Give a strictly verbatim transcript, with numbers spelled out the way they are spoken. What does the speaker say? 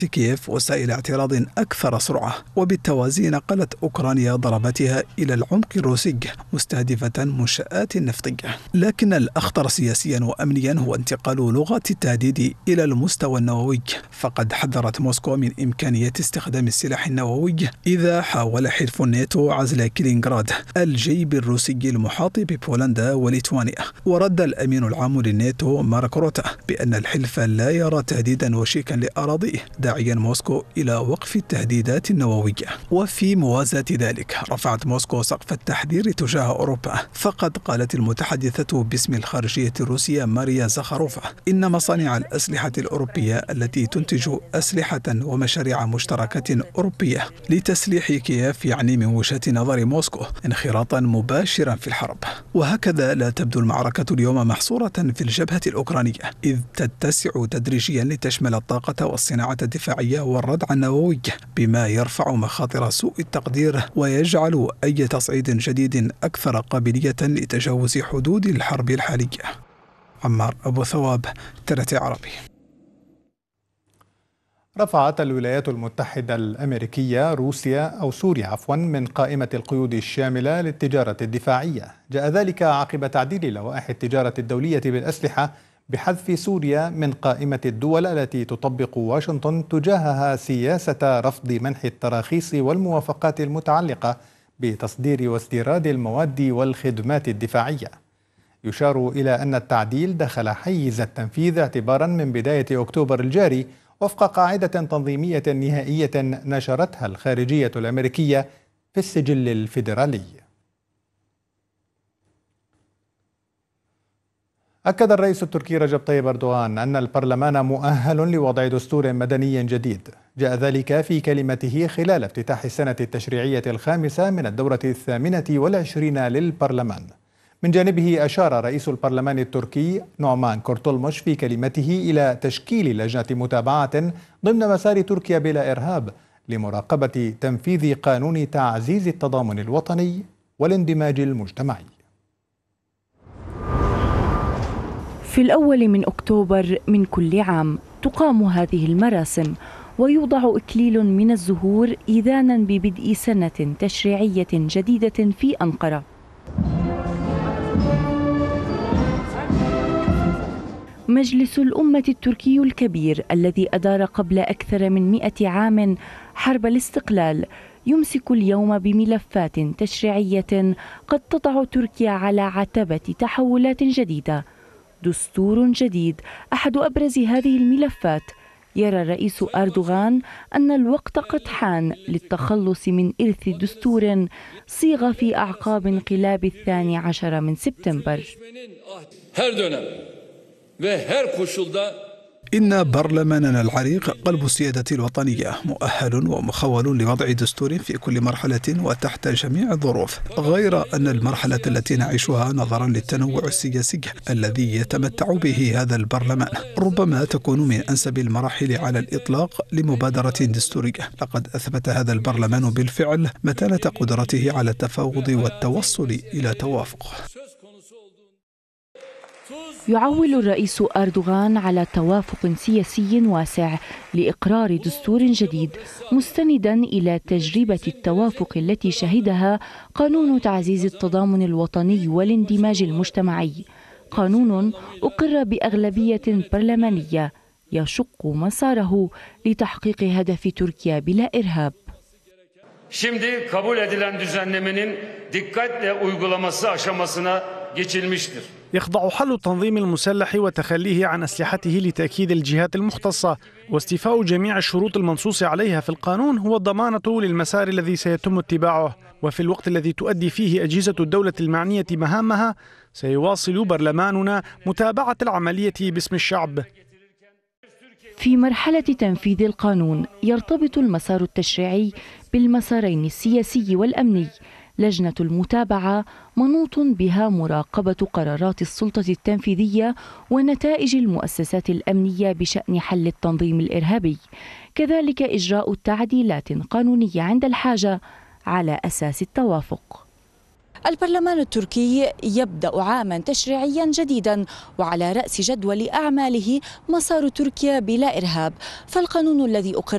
كييف وسائل اعتراض أكثر سرعة، وبالتوازي نقلت أوكرانيا ضرباتها إلى العمق الروسي مستهدفة منشآت نفطية. لكن الأخطر سياسيا وأمنيا هو انتقال لغة التهديد إلى المستوى النووي، فقد حذرت موسكو من إمكانية استخدام السلاح النووي إذا حاول حلف الناتو عزل كلينغراد الجيب الروسي المحاط ببولندا وليتوانيا. ورد الأمين العام للناتو مارك روتا بأن الحلف لا يرى تهديدا وشيكا لأراضيه، داعيا موسكو إلى وقف التهديدات النووية. وفي موازاة ذلك رفعت موسكو سقف التحذير تجاه أوروبا، فقد قالت المتحدثة باسم الخارجية الروسية ماريا زخاروفا إن مصانع الأسلحة الأوروبية التي تنتج أسلحة ومشاريع مشتركة أوروبية لتسليح كييف يعني من وجهة نظر موسكو انخراطا مباشرا في الحرب. وهكذا لا تبدو المعركة اليوم محصورة في الجبهة الأوكرانية، إذ تتسع تدريجيا لتشمل الطاقة والصناعة الدفاعية والردع النووي، بما يرفع مخاطر سوء التقدير ويجعل أي تصعيد جديد أكثر قابلية لتجاوز حدود الحرب الحالية. عمار أبو ثواب، ترتي عربي. رفعت الولايات المتحدة الأمريكية روسيا أو سوريا عفوا من قائمة القيود الشاملة للتجارة الدفاعية. جاء ذلك عقب تعديل لوائح التجارة الدولية بالأسلحة بحذف سوريا من قائمة الدول التي تطبق واشنطن تجاهها سياسة رفض منح التراخيص والموافقات المتعلقة بتصدير واستيراد المواد والخدمات الدفاعية. يشار إلى أن التعديل دخل حيز التنفيذ اعتبارا من بداية أكتوبر الجاري، وفق قاعدة تنظيمية نهائية نشرتها الخارجية الأمريكية في السجل الفيدرالي. أكد الرئيس التركي رجب طيب أردوغان أن البرلمان مؤهل لوضع دستور مدني جديد. جاء ذلك في كلمته خلال افتتاح السنة التشريعية الخامسة من الدورة الثامنة والعشرين للبرلمان. من جانبه أشار رئيس البرلمان التركي نعمان كورتولمش في كلمته إلى تشكيل لجنة متابعة ضمن مسار تركيا بلا إرهاب لمراقبة تنفيذ قانون تعزيز التضامن الوطني والاندماج المجتمعي. في الأول من أكتوبر من كل عام تقام هذه المراسم، ويوضع إكليل من الزهور إذانا ببدء سنة تشريعية جديدة في أنقرة. مجلس الأمة التركي الكبير الذي أدار قبل أكثر من مئة عام حرب الاستقلال يمسك اليوم بملفات تشريعية قد تضع تركيا على عتبة تحولات جديدة. دستور جديد أحد أبرز هذه الملفات. يرى الرئيس أردوغان أن الوقت قد حان للتخلص من إرث دستور صيغ في أعقاب انقلاب الثاني عشر من سبتمبر. إن برلماننا العريق قلب السيادة الوطنية، مؤهل ومخول لوضع دستور في كل مرحلة وتحت جميع الظروف، غير أن المرحلة التي نعيشها نظرا للتنوع السياسي الذي يتمتع به هذا البرلمان ربما تكون من أنسب المراحل على الإطلاق لمبادرة دستورية. لقد أثبت هذا البرلمان بالفعل متانة قدرته على التفاوض والتوصل إلى توافق. يعول الرئيس أردوغان على توافق سياسي واسع لإقرار دستور جديد، مستندا إلى تجربة التوافق التي شهدها قانون تعزيز التضامن الوطني والاندماج المجتمعي، قانون أقر بأغلبية برلمانية يشق مساره لتحقيق هدف تركيا بلا إرهاب. Şimdi kabul edilen düzenlemenin dikkatle uygulaması aşamasına geçilmiştir. يخضع حل التنظيم المسلح وتخليه عن أسلحته لتأكيد الجهات المختصة واستيفاء جميع الشروط المنصوص عليها في القانون هو الضمانة للمسار الذي سيتم اتباعه. وفي الوقت الذي تؤدي فيه أجهزة الدولة المعنية مهامها سيواصل برلماننا متابعة العملية باسم الشعب. في مرحلة تنفيذ القانون يرتبط المسار التشريعي بالمسارين السياسي والأمني. لجنة المتابعة منوط بها مراقبة قرارات السلطة التنفيذية ونتائج المؤسسات الأمنية بشأن حل التنظيم الإرهابي، كذلك إجراء تعديلات قانونية عند الحاجة على أساس التوافق. البرلمان التركي يبدأ عاما تشريعيا جديدا، وعلى رأس جدول أعماله مسار تركيا بلا إرهاب، فالقانون الذي أقر